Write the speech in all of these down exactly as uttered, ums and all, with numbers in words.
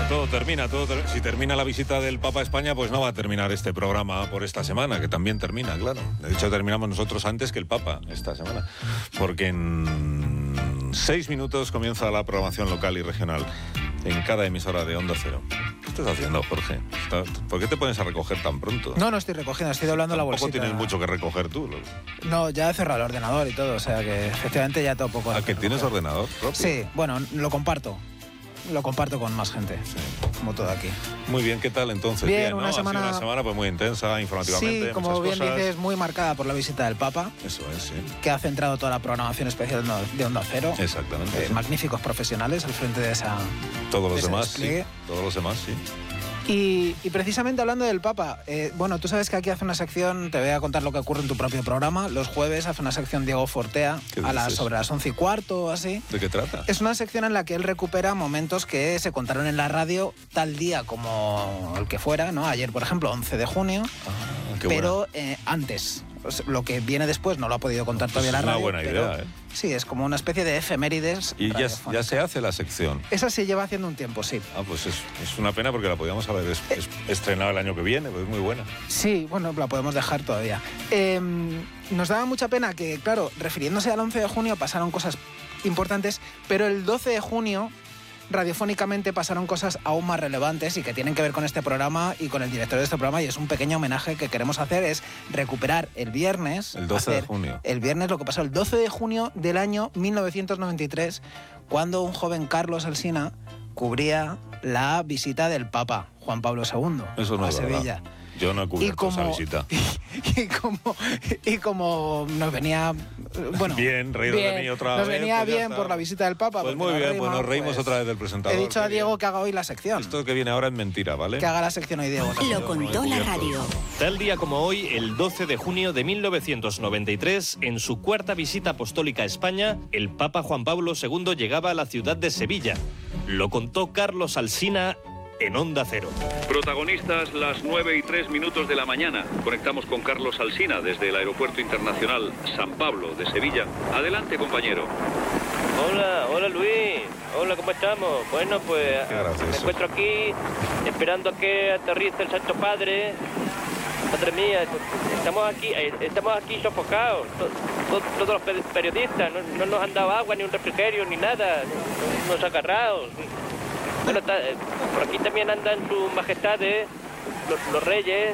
todo termina, todo ter- si termina la visita del Papa a España, pues no va a terminar este programa por esta semana, que también termina, claro. De hecho, terminamos nosotros antes que el Papa esta semana, porque en seis minutos comienza la programación local y regional en cada emisora de Onda Cero. ¿Qué estás haciendo, Jorge? ¿Está- ¿Por qué te pones a recoger tan pronto? No, no estoy recogiendo, estoy doblando la bolsita. Tampoco tienes mucho que recoger tú. No, ya he cerrado el ordenador y todo, o sea que efectivamente ya tengo poco. ¿A que tienes ordenador propio? Sí, bueno, lo comparto. Lo comparto con más gente, Sí. como todo aquí. Muy bien, ¿qué tal entonces? Bien, ¿no? una Ha sido semana- una semana pues muy intensa, informativamente, Sí, como muchas bien cosas. dices, muy marcada por la visita del Papa, Eso es, sí. que ha centrado toda la programación especial de Onda Cero. Exactamente. Eh, sí. magníficos profesionales al frente de esa... Todos los ese demás, sí. despliegue. Todos los demás, sí. Y, y precisamente hablando del Papa, eh, bueno, tú sabes que aquí hace una sección, te voy a contar lo que ocurre en tu propio programa, los jueves hace una sección Diego Fortea, ¿Qué a las, dices? sobre las once y cuarto o así. ¿De qué trata? Es una sección en la que él recupera momentos que se contaron en la radio tal día como el que fuera, ¿no? Ayer, por ejemplo, once de junio, Ah, qué pero eh, antes. O sea, lo que viene después no lo ha podido contar Pues todavía la es una radio. buena pero idea, ¿eh? Sí, es como una especie de efemérides. Y ya, radiofónicas. ya se hace la sección. Esa se lleva haciendo un tiempo, sí. Ah, pues es, es una pena porque la podíamos haber es- es- estrenado el año que viene, pues es muy buena. Sí, bueno, la podemos dejar todavía. Eh, nos daba mucha pena que, claro, refiriéndose al once de junio pasaron cosas importantes, pero el doce de junio radiofónicamente pasaron cosas aún más relevantes y que tienen que ver con este programa y con el director de este programa, y es un pequeño homenaje que queremos hacer, es recuperar el viernes... El doce de hacer junio. El viernes lo que pasó el doce de junio del año mil novecientos noventa y tres, cuando un joven Carlos Alsina cubría la visita del Papa Juan Pablo segundo Eso no a es Sevilla. verdad. Yo no he Y cubierto como, esa visita. y, como, y como nos venía bueno, Bien, reíros de mí otra nos vez, venía pues ya bien está. por la visita del Papa. Pues porque muy nos bien, pues nos reímos pues, otra vez del presentador. He dicho a qué Diego bien. que haga hoy la sección. Esto que viene ahora es mentira, ¿vale? Que haga la sección hoy Diego. Lo contó la radio. Tal día como hoy, el doce de junio de mil novecientos noventa y tres, en su cuarta visita apostólica a España, el Papa Juan Pablo segundo llegaba a la ciudad de Sevilla. Lo contó Carlos Alsina en Onda Cero. Protagonistas, las nueve y tres minutos de la mañana. Conectamos con Carlos Alsina desde el Aeropuerto Internacional San Pablo de Sevilla. Adelante, compañero. Hola, hola Luis. Hola, ¿cómo estamos? Bueno, pues Qué gracioso. me encuentro aquí esperando a que aterrice el Santo Padre. Madre mía, estamos aquí, eh, estamos aquí sofocados. To- to- Todos los pe- periodistas, no, no nos han dado agua, ni un refrigerio, ni nada. Unos agarrados. Bueno, está- eh, por aquí también andan sus majestades, los, los reyes.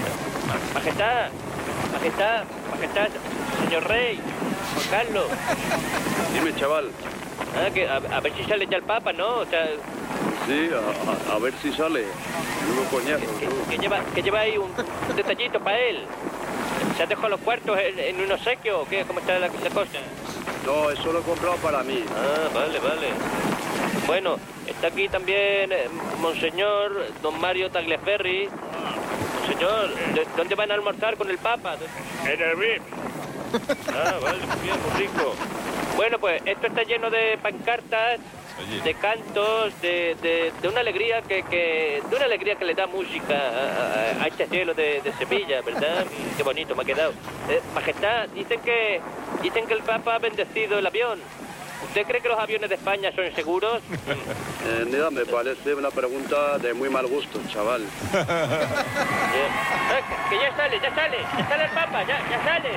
Majestad, majestad, majestad, señor rey, Juan Carlos. Dime, chaval. Ah, que a, a ver si sale ya el Papa, ¿no? O sea, Sí, a, a- a ver si sale. Uno coñazo. que, que lleva, que lleva ahí un, un detallito para él. ¿Se ha dejado los cuartos en, en un obsequio o qué? ¿Cómo está la, la cosa? No, eso lo he comprado para mí. Ah, vale, vale. Bueno, está aquí también eh, Monseñor Don Mario Tagliaferri. Monseñor, ¿de- ¿dónde van a almorzar con el Papa? En el V I P. Ah, vale, muy bien, muy rico. Bueno, pues esto está lleno de pancartas, Oye. de cantos, de, de, de una alegría que, que de una alegría que le da música a, a- a este cielo de, de Sevilla, ¿verdad? Qué bonito me ha quedado. Eh, Majestad, dicen que dicen que el Papa ha bendecido el avión. ¿Usted cree que los aviones de España son seguros? Eh, mira, me parece una pregunta de muy mal gusto, chaval. Eh, ah, que ya sale, ya sale, ya sale el Papa, ya, ya sale.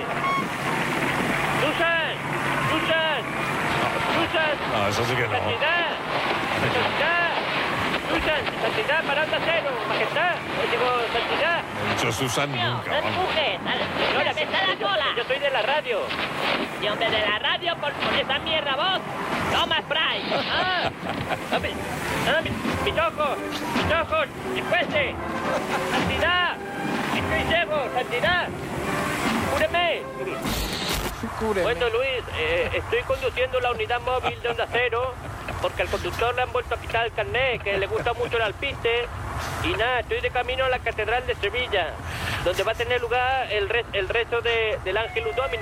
Susan, Susan, Susan. No, eso sí que no. Santidad, santidad, Susan, santidad, para Onda Cero, majestad. Yo digo, santidad. He dicho Susan nunca, No vamos. empujes, señora, me está la Yo, cola. yo soy de la radio. Y hombre, de la radio con, con esa mierda voz. Toma spray. Ah, ah, mi- ah, mi- mis ojos, mis ojos, despuese. Santidad, estoy ciego, santidad. Cúreme. Cúbreme. Bueno, Luis, eh, estoy conduciendo la unidad móvil de Onda Cero porque al conductor le han vuelto a quitar el carnet, que le gusta mucho el alpiste. Y nada, estoy de camino a la Catedral de Sevilla, donde va a tener lugar el, re- el rezo de, del Ángelus Domini.